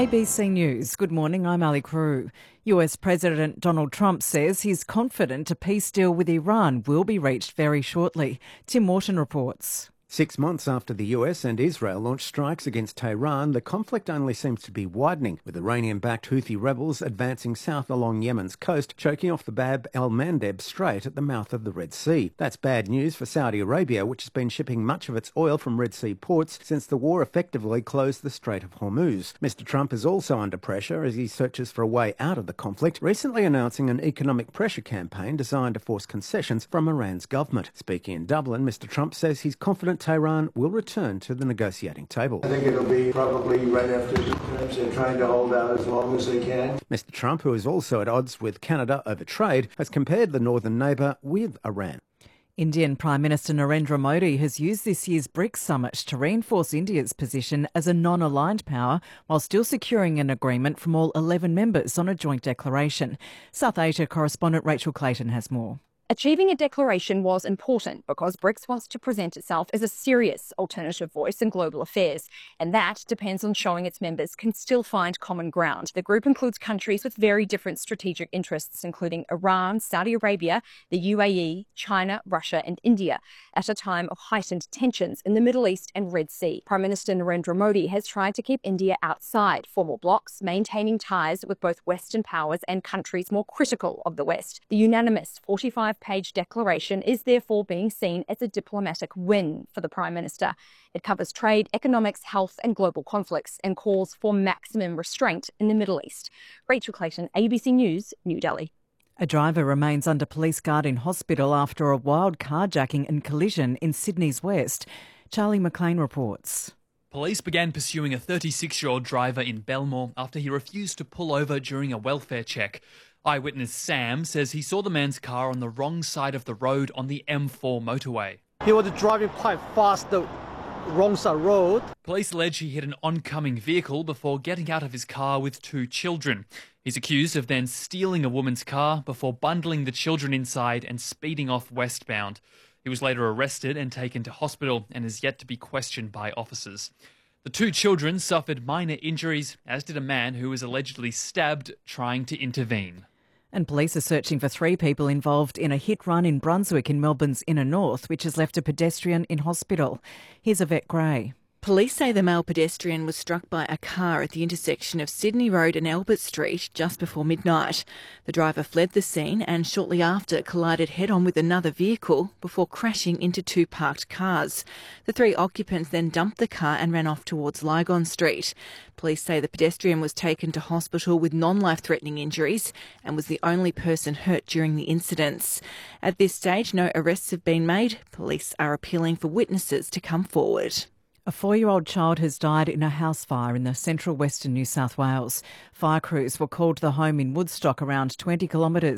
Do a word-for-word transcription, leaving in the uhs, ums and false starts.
A B C News. Good morning, I'm Ali Crew. U S President Donald Trump says he's confident a peace deal with Iran will be reached very shortly. Tim Morton reports. Six months after the U S and Israel launched strikes against Tehran, the conflict only seems to be widening, with Iranian-backed Houthi rebels advancing south along Yemen's coast, choking off the Bab el-Mandeb Strait at the mouth of the Red Sea. That's bad news for Saudi Arabia, which has been shipping much of its oil from Red Sea ports since the war effectively closed the Strait of Hormuz. Mister Trump is also under pressure as he searches for a way out of the conflict, recently announcing an economic pressure campaign designed to force concessions from Iran's government. Speaking in Dublin, Mister Trump says he's confident Tehran will return to the negotiating table. I think it'll be probably right after the terms. They're trying to hold out as long as they can. Mister Trump, who is also at odds with Canada over trade, has compared the northern neighbour with Iran. Indian Prime Minister Narendra Modi has used this year's BRICS summit to reinforce India's position as a non-aligned power while still securing an agreement from all eleven members on a joint declaration. South Asia correspondent Rachel Clayton has more. Achieving a declaration was important because BRICS wants to present itself as a serious alternative voice in global affairs, and that depends on showing its members can still find common ground. The group includes countries with very different strategic interests, including Iran, Saudi Arabia, the U A E, China, Russia and India, at a time of heightened tensions in the Middle East and Red Sea. Prime Minister Narendra Modi has tried to keep India outside formal blocs, maintaining ties with both Western powers and countries more critical of the West. The unanimous forty-five page declaration is therefore being seen as a diplomatic win for the Prime Minister. It covers trade, economics, health and global conflicts and calls for maximum restraint in the Middle East. Rachel Clayton, A B C News, New Delhi. A driver remains under police guard in hospital after a wild carjacking and collision in Sydney's west. Charlie McLean reports. Police began pursuing a thirty-six-year-old driver in Belmore after he refused to pull over during a welfare check. Eyewitness Sam says he saw the man's car on the wrong side of the road on the M four motorway. He was driving quite fast the wrong side road. Police allege he hit an oncoming vehicle before getting out of his car with two children. He's accused of then stealing a woman's car before bundling the children inside and speeding off westbound. He was later arrested and taken to hospital and is yet to be questioned by officers. The two children suffered minor injuries, as did a man who was allegedly stabbed trying to intervene. And police are searching for three people involved in a hit-run in Brunswick in Melbourne's inner north, which has left a pedestrian in hospital. Here's Yvette Gray. Police say the male pedestrian was struck by a car at the intersection of Sydney Road and Albert Street just before midnight. The driver fled the scene and shortly after collided head-on with another vehicle before crashing into two parked cars. The three occupants then dumped the car and ran off towards Lygon Street. Police say the pedestrian was taken to hospital with non-life-threatening injuries and was the only person hurt during the incidents. At this stage, no arrests have been made. Police are appealing for witnesses to come forward. A four-year-old child has died in a house fire in the central western New South Wales. Fire crews were called to the home in Woodstock, around twenty kilometres